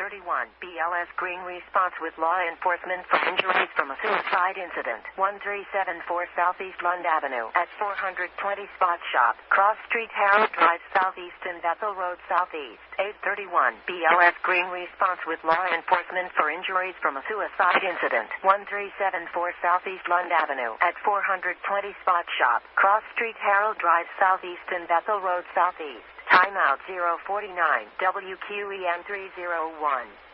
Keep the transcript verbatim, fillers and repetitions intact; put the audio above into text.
thirty-one, B L S Green response with law enforcement for injuries from a suicide incident. one three seven four Southeast Lund Avenue at four twenty Spot Shop, Cross Street, Harold Drive Southeast and Bethel Road Southeast. eight thirty-one, B L S Green response with law enforcement for injuries from a suicide incident. one three seven four Southeast Lund Avenue at four twenty Spot Shop, Cross Street, Harold Drive Southeast and Bethel Road Southeast. Timeout zero forty-nine, W Q E M three oh one.